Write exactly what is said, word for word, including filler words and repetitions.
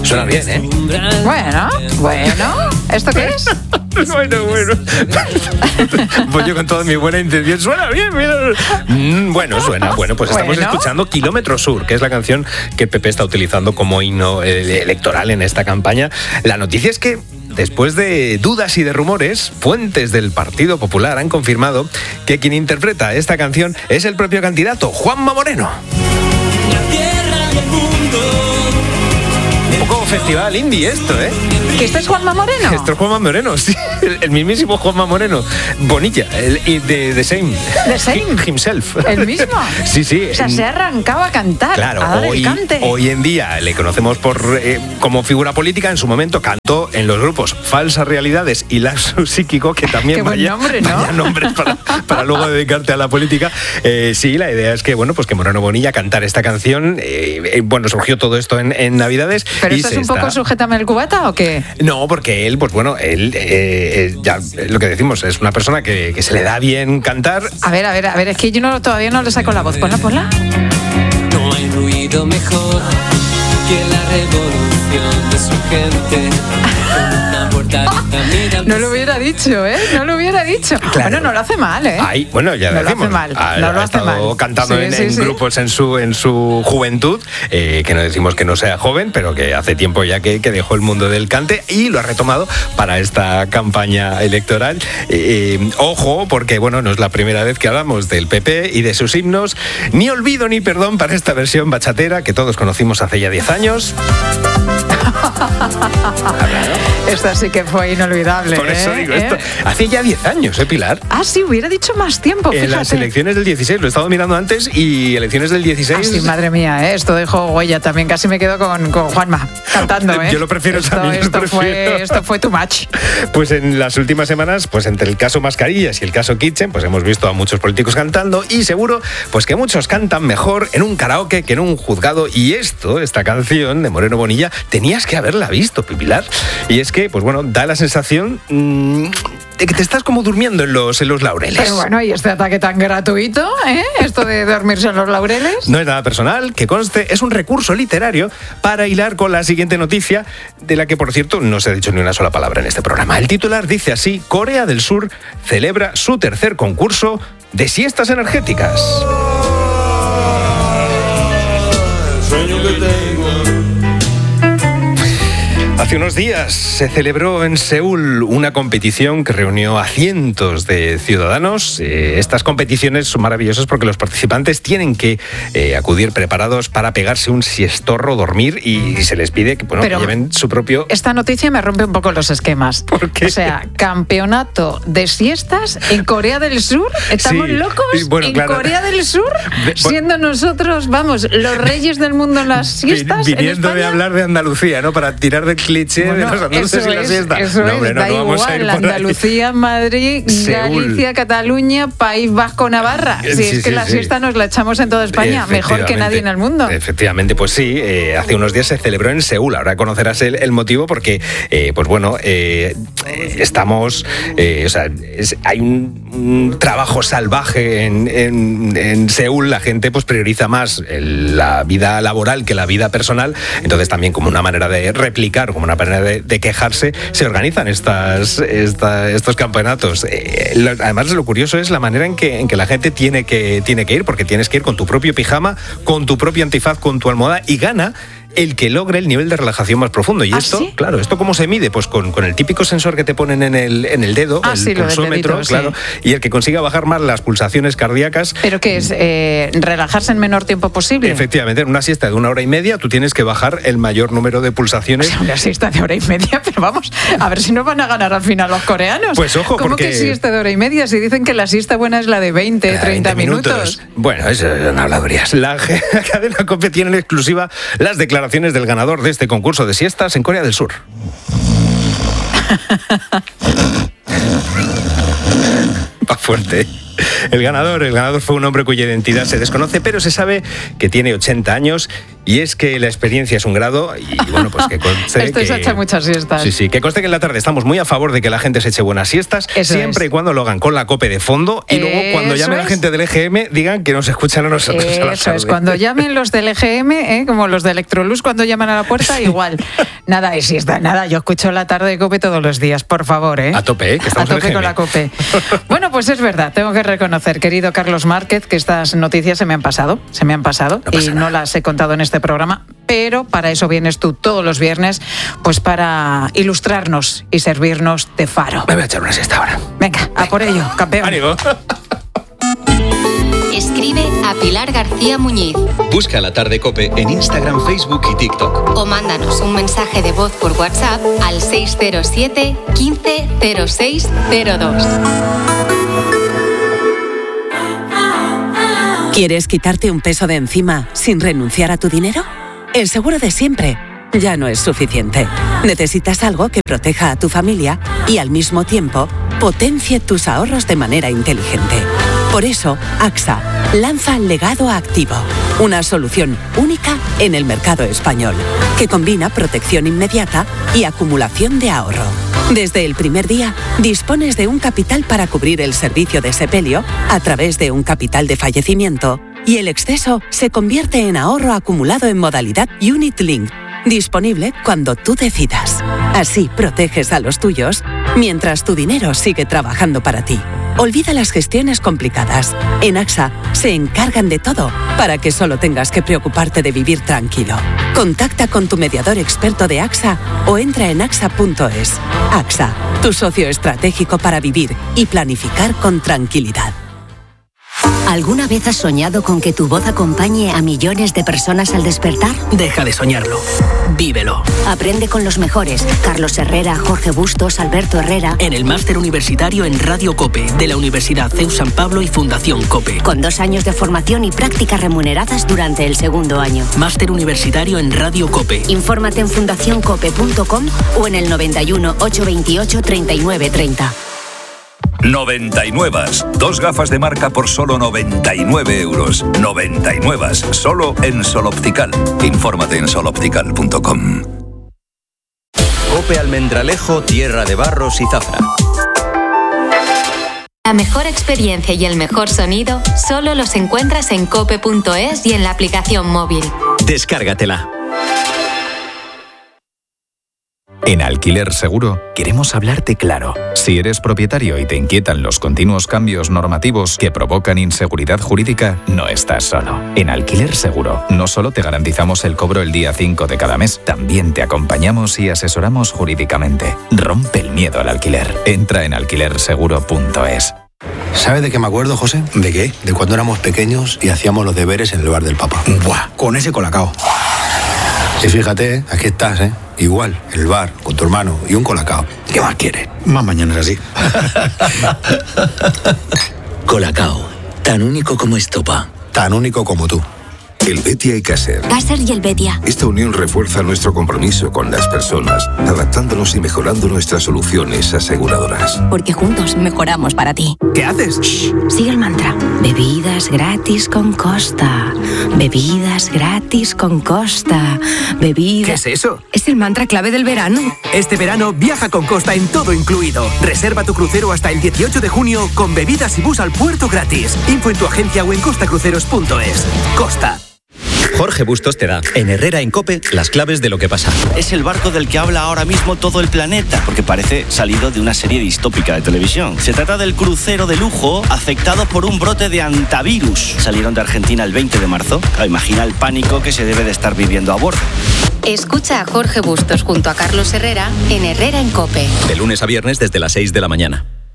Suena bien, ¿eh? Bueno, bueno. ¿Esto qué es? Bueno, bueno. Pues yo con toda mi buena intención, suena bien, mira. Mm, bueno, suena. Bueno, pues estamos Bueno. escuchando Kilómetro Sur, que es la canción que Pepe está utilizando como himno eh, electoral en esta campaña. La noticia es que después de dudas y de rumores, fuentes del Partido Popular han confirmado que quien interpreta esta canción es el propio candidato, Juanma Moreno. La tierra y el mundo. Un poco festival indie esto, ¿eh? ¿Que este es Juanma Moreno? Esto es Juanma Moreno, sí, el, el mismísimo Juanma Moreno. Bonilla, el, y de The Same. The Same. Himself. ¿El mismo? Sí, sí. O sea, se ha arrancado a cantar, Claro, a dar el hoy, cante. hoy en día le conocemos por eh, como figura política. En su momento cantó en los grupos Falsas Realidades y Lapsus Psíquico, que también Qué buen vaya, nombre, ¿no? vaya nombres para, para luego dedicarte a la política. Eh, sí, la idea es que, bueno, pues que Moreno Bonilla cantar esta canción. Eh, eh, bueno, surgió todo esto en, en Navidades. ¿Pero y esto es se un poco está... sujétame el cubata o qué? No, porque él, pues bueno, él, eh, ya eh, lo que decimos, es una persona que, que se le da bien cantar. A ver, a ver, a ver, es que yo no, todavía no le saco la voz. Ponla, ponla. No hay ruido mejor que la revolución de su gente. Una portadita, mira, No lo hubiera dicho, ¿eh? No lo hubiera dicho. Claro. Bueno, no lo hace mal, ¿eh? Ay, bueno, ya No lo decimos, hace mal, ha, no lo ha hace estado mal. cantando Sí, en, sí, en sí. grupos en su en su juventud, eh, que no decimos que no sea joven, pero que hace tiempo ya que, que dejó el mundo del cante y lo ha retomado para esta campaña electoral. Eh, eh, ojo, porque bueno, no es la primera vez que hablamos del P P y de sus himnos. Ni olvido ni perdón para esta versión bachatera que todos conocimos hace ya diez años. Esta sí que fue inolvidable. Por eso ¿eh? digo ¿Eh? esto. Hace ya diez años, ¿eh, Pilar? Ah, sí, hubiera dicho más tiempo, En fíjate. las elecciones del dieciséis, lo he estado mirando antes, y elecciones del dieciséis... Ah, sí, madre mía, ¿eh? Esto dejó huella también. Casi me quedo con, con Juanma cantando, ¿eh? Yo lo prefiero esto, también, lo Esto, prefiero. Fue, esto fue too much. Pues en las últimas semanas, pues entre el caso Mascarillas y el caso Kitchen, pues hemos visto a muchos políticos cantando y seguro pues que muchos cantan mejor en un karaoke que en un juzgado. Y esto, esta canción de Moreno Bonilla, tenías que haberla visto, Pilar. Y es que, pues bueno, da la sensación mmm, de que te estás como durmiendo en los, en los laureles. Pero bueno, y este ataque tan gratuito, ¿eh? Esto de dormirse en los laureles. No es nada personal, que conste, es un recurso literario para hilar con la siguiente noticia, de la que, por cierto, no se ha dicho ni una sola palabra en este programa. El titular dice así: Corea del Sur celebra su tercer concurso de siestas energéticas. Hace unos días se celebró en Seúl una competición que reunió a cientos de ciudadanos. Eh, estas competiciones son maravillosas porque los participantes tienen que eh, acudir preparados para pegarse un siestorro, dormir, y se les pide que, bueno, que Pero lleven su propio... esta noticia me rompe un poco los esquemas. ¿Por qué? O sea, campeonato de siestas en Corea del Sur. ¿Estamos Sí, locos? y bueno, ¿En claro. Corea del Sur? Ve- Siendo nosotros, vamos, los reyes del mundo en las siestas. Vi- Viniendo en de España. hablar de Andalucía, ¿no? Para tirar del cliché de Bueno, los andaluces eso y la es, siesta. eso no, es, hombre, no, da no vamos a ir igual, por ahí. Andalucía, Madrid, Seúl. Galicia, Cataluña, País Vasco, Navarra. Si Sí, es que sí, la sí. siesta nos la echamos en toda España, mejor que nadie en el mundo. Efectivamente, pues sí, eh, hace unos días se celebró en Seúl. Ahora conocerás el, el motivo porque, eh, pues bueno, eh, eh, estamos, eh, o sea, es- hay un, un trabajo salvaje en, en- en Seúl. La gente pues prioriza más el- la vida laboral que la vida personal. Entonces también, como una manera de replicar, como una manera de, de quejarse, se organizan estas, esta- estos campeonatos. Eh, lo- además, lo curioso es la manera en que, en que la gente tiene que, tiene que ir, porque tienes que ir con tu propio pijama, con tu propio antifaz, con tu almohada, y gana el que logre el nivel de relajación más profundo. Y ¿Ah, esto, sí? claro, ¿esto cómo se mide? Pues con, con el típico sensor que te ponen en el, en el dedo, Ah, el sí, lo del pulsómetro, dedito, sí. claro, y el que consiga bajar más las pulsaciones cardíacas. Pero que es eh, relajarse en menor tiempo posible. Efectivamente, en una siesta de una hora y media tú tienes que bajar el mayor número de O pulsaciones. sea, una siesta de hora y media, pero vamos, a ver si nos van a ganar al final los coreanos. Pues ojo, ¿Cómo porque- que siesta de hora y media? Si dicen que la siesta buena es la de veinte, Ah, treinta veinte minutos. Bueno, eso son habladurías. La, la cadena COPE tiene en exclusiva las declaraciones del ganador de este concurso de siestas en Corea del Sur. Va fuerte. El ganador, el ganador fue un hombre cuya identidad se desconoce, pero se sabe que tiene ochenta años, y es que la experiencia es un grado, y bueno, pues que conste Esto es que... echar muchas siestas. Sí, sí, que conste que en la tarde estamos muy a favor de que la gente se eche buenas siestas, Eso siempre es. y cuando lo hagan con la COPE de fondo, y luego cuando Eso llame la es. gente del E G M digan que nos escuchan a nosotros a la Eso es, tarde. cuando llamen los del E G M, ¿eh? como los de Electrolux cuando llaman a la puerta, igual. Nada de siesta, nada. Yo escucho la tarde de COPE todos los días, por favor, ¿eh? A tope, ¿eh? Que estamos A tope en con G M. la COPE. Bueno, pues es verdad, tengo que reconocer, querido Carlos Márquez, que estas noticias se me han pasado, se me han pasado No pasa y nada. no las he contado en este programa, pero para eso vienes tú todos los viernes, pues para ilustrarnos y servirnos de faro. Me voy a echar una siesta ahora. Venga, a por ello, campeón. ¡Ánimo! Escribe a Pilar García Muñiz Busca La Tarde COPE en Instagram, Facebook y TikTok. o mándanos un mensaje de voz por WhatsApp al seis cero siete, quince, cero seis cero dos. ¿Quieres quitarte un peso de encima sin renunciar a tu dinero? El seguro de siempre ya no es suficiente. Necesitas algo que proteja a tu familia y al mismo tiempo potencie tus ahorros de manera inteligente. Por eso, AXA lanza Legado Activo, una solución única en el mercado español, que combina protección inmediata y acumulación de ahorro. Desde el primer día, dispones de un capital para cubrir el servicio de sepelio a través de un capital de fallecimiento y el exceso se convierte en ahorro acumulado en modalidad Unit Link, disponible cuando tú decidas. Así proteges a los tuyos mientras tu dinero sigue trabajando para ti. Olvida las gestiones complicadas. En AXA se encargan de todo para que solo tengas que preocuparte de vivir tranquilo. Contacta con tu mediador experto de AXA o entra en axa punto es. AXA, tu socio estratégico para vivir y planificar con tranquilidad. ¿Alguna vez has soñado con que tu voz acompañe a millones de personas al despertar? Deja de soñarlo. Vívelo. Aprende con los mejores. Carlos Herrera, Jorge Bustos, Alberto Herrera. En el máster universitario en Radio COPE de la Universidad C E U San Pablo y Fundación COPE. Con dos años de formación y prácticas remuneradas durante el segundo año. Máster universitario en Radio COPE. Infórmate en fundación cope punto com o en el noventa y uno, ochocientos veintiocho, treinta y nueve treinta. noventa y nueve. Dos gafas de marca por solo noventa y nueve euros. noventa y nueve. Solo en Sol Optical. Infórmate en sol optical punto com. COPE Almendralejo, Tierra de Barros y Zafra. La mejor experiencia y el mejor sonido solo los encuentras en cope punto es y en la aplicación móvil. Descárgatela. En Alquiler Seguro queremos hablarte claro. Si eres propietario y te inquietan los continuos cambios normativos que provocan inseguridad jurídica, no estás solo. En Alquiler Seguro no solo te garantizamos el cobro el día cinco de cada mes, también te acompañamos y asesoramos jurídicamente. Rompe el miedo al alquiler. Entra en alquiler seguro punto es. ¿Sabes de qué me acuerdo, José? ¿De qué? De cuando éramos pequeños y hacíamos los deberes en el bar del Papa. Buah, con ese colacao. Y fíjate, aquí estás, ¿eh? Igual, en el bar, con tu hermano y un colacao. ¿Qué más quieres? Más mañanas así. Colacao, tan único como estopa. Tan único como tú. El Betia y Caser. Caser y el Betia. Esta unión refuerza nuestro compromiso con las personas, adaptándonos y mejorando nuestras soluciones aseguradoras. Porque juntos mejoramos para ti. ¿Qué haces? Shh, sigue el mantra. Bebidas gratis con Costa. Bebidas gratis con Costa. Bebidas... ¿Qué es eso? Es el mantra clave del verano. Este verano viaja con Costa en todo incluido. Reserva tu crucero hasta el dieciocho de junio con bebidas y bus al puerto gratis. Info en tu agencia o en costa cruceros punto es. Costa. Jorge Bustos te da, en Herrera en COPE, las claves de lo que pasa. Es el barco del que habla ahora mismo todo el planeta, porque parece salido de una serie distópica de televisión. Se trata del crucero de lujo afectado por un brote de antivirus. Salieron de Argentina el veinte de marzo. Imagina el pánico que se debe de estar viviendo a bordo. Escucha a Jorge Bustos junto a Carlos Herrera en Herrera en COPE. De lunes a viernes desde las seis de la mañana.